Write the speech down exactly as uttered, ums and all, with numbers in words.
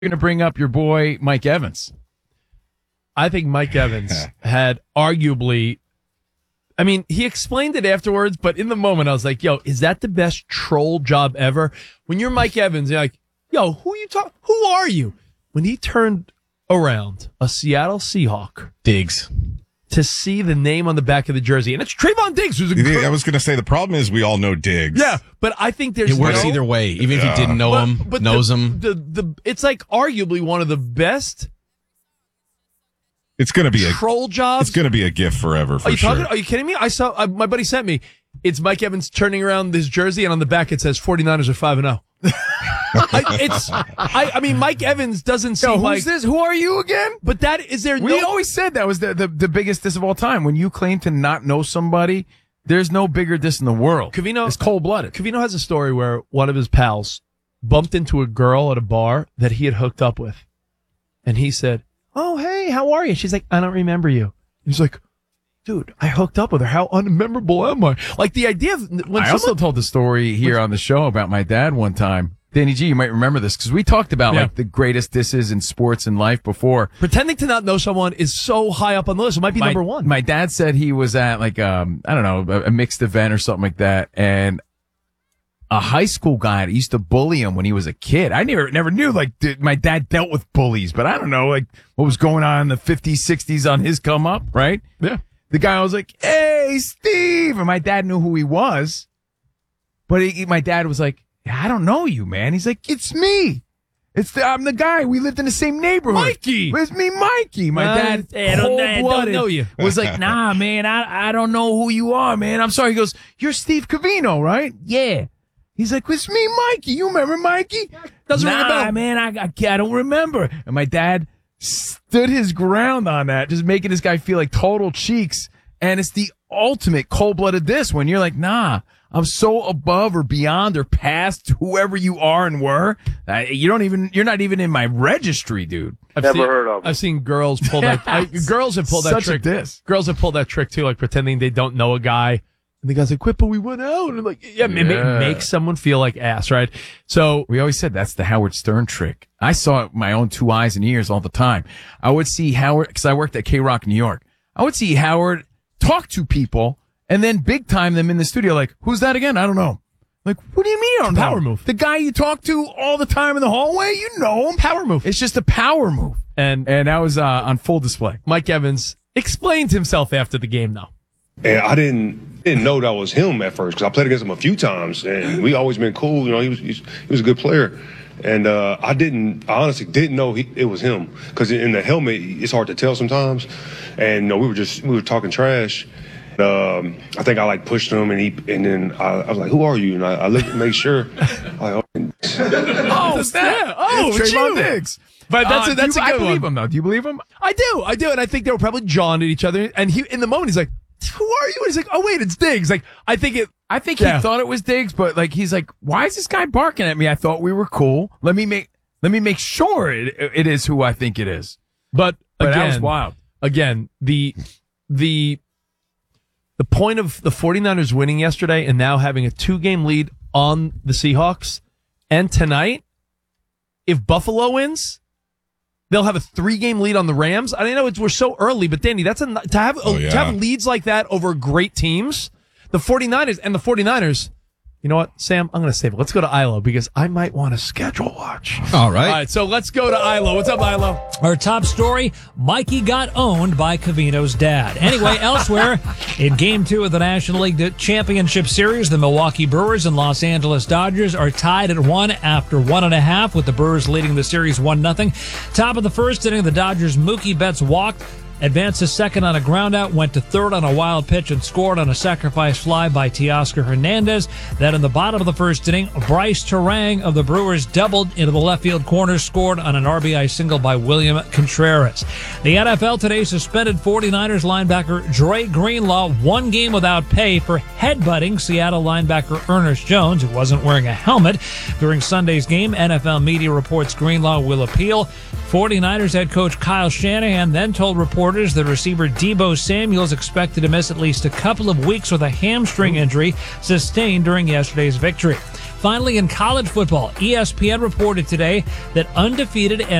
going to bring up your boy Mike Evans. I think Mike Evans had arguably, I mean, he explained it afterwards, but in the moment I was like, yo, is that the best troll job ever? When you're Mike Evans, you're like, yo, who you talk? Who are you? When he turned around a Seattle Seahawk, Diggs, to see the name on the back of the jersey, and it's Trayvon Diggs, who's a good. I was going to say the problem is we all know Diggs. Yeah, but I think there's it works no, either way. Even if yeah. you didn't know but, him, but knows the, him. The, the it's like arguably one of the best. It's going to be a troll jobs. It's going to be a gift forever. For are you sure. talking? Are you kidding me? I saw uh, my buddy sent me. It's Mike Evans turning around his jersey, and on the back it says forty-niners are five and zero. It's. I, I mean, Mike Evans doesn't seem Yo, who's like this? Who are you again? But that is there. We no, always said that was the, the the biggest diss of all time. When you claim to not know somebody, there's no bigger diss in the world. Covino, it's cold blooded. Covino has a story where one of his pals bumped into a girl at a bar that he had hooked up with, and he said, "Oh, hey, how are you?" She's like, "I don't remember you." He's like, "Dude, I hooked up with her. How unmemorable am I?" Like the idea of when I someone, also told the story here on the show about my dad one time. Danny G, you might remember this because we talked about Yeah. like the greatest disses in sports and life before. pretending to not know someone is so high up on the list. It might be my, number one. My dad said he was at like um I don't know a, a mixed event or something like that, and a high school guy used to bully him when he was a kid. I never never knew like th- my dad dealt with bullies, but I don't know like what was going on in the fifties, sixties on his come up, right? Yeah. The guy was like, "Hey, Steve," and my dad knew who he was, but he, my dad was like, "I don't know you, man." He's like, "It's me. It's the, I'm the guy. We lived in the same neighborhood. Mikey. It's me, Mikey." My Uh, dad, I don't- I don't cold-blooded, know you. was like, "Nah, man, I I don't know who you are, man. I'm sorry." He goes, "You're Steve Covino, right?" "Yeah." He's like, "It's me, Mikey. You remember Mikey?" Doesn't nah, ring a bell. man. I, I I don't remember. And my dad stood his ground on that, just making this guy feel like total cheeks. And it's the ultimate cold-blooded diss when you're like, nah, I'm so above or beyond or past whoever you are and were. Uh, you don't even, you're not even in my registry, dude. I've Never seen, heard of it. I've seen girls pull that. I, girls have pulled that Such a trick. diss. Girls have pulled that trick too, like pretending they don't know a guy. And the guy's like, "Quit, but we went out." And I'm like, yeah, it ma- Yeah. makes someone feel like ass, right? So We always said that's the Howard Stern trick. I saw it with my own two eyes and ears all the time. I would see Howard, because I worked at K-Rock New York. I would see Howard talk to people and then big time them in the studio like, "Who's that again? I don't know." Like, what do you mean? I don't Power know? move. The guy you talk to all the time in the hallway, you know him. Power move. It's just a power move. And And that was uh, on full display. Mike Evans explained himself after the game, though. And I didn't didn't know that was him at first because I played against him a few times, and we always been cool. You know, he was he's, he was a good player, and uh, I didn't I honestly didn't know he, it was him because in the helmet it's hard to tell sometimes, and you know, we were just we were talking trash. Um, I think I like pushed him, and he and then I, I was like, "Who are you?" And I, I looked to make sure. Like, Oh, snap. Oh, It's it's Trayvon you. Diggs. But that's Uh, a, that's do a you- good I believe one. him, though. Do you believe him? I do, I do, and I think they were probably jawing at each other. And he, in the moment, he's like, "Who are you?" And he's like, "Oh wait, it's Diggs." Like, I think it. I think Yeah. he thought it was Diggs, but like he's like, "Why is this guy barking at me? I thought we were cool. Let me make let me make sure it it is who I think it is." But But again, that was wild. Again, the the the point of the 49ers winning yesterday and now having a two-game lead on the Seahawks, and tonight, if Buffalo wins, they'll have a three-game lead on the Rams. I know it's, we're so early, but Danny, that's a, to have Oh, yeah. to have leads like that over great teams. The 49ers and the 49ers. You know what, Sam? I'm going to save it. Let's go to Ilo because I might want to schedule watch. All right. All right, so let's go to Ilo. What's up, Ilo? Our top story, Mikey got owned by Covino's dad. Anyway, elsewhere, in Game two of the National League Championship Series, the Milwaukee Brewers and Los Angeles Dodgers are tied at one after one and a half, with the Brewers leading the series one nothing. Top of the first inning, the Dodgers' Mookie Betts walked, advanced to second on a groundout, went to third on a wild pitch, and scored on a sacrifice fly by Teoscar Hernandez. Then in the bottom of the first inning, Bryce Terang of the Brewers doubled into the left field corner, scored on an R B I single by William Contreras. The N F L today suspended 49ers linebacker Dre Greenlaw one game without pay for headbutting Seattle linebacker Ernest Jones, who wasn't wearing a helmet. During Sunday's game, N F L media reports Greenlaw will appeal. 49ers head coach Kyle Shanahan then told reporters that receiver Deebo Samuel's expected to miss at least a couple of weeks with a hamstring injury sustained during yesterday's victory. Finally, in college football, E S P N reported today that undefeated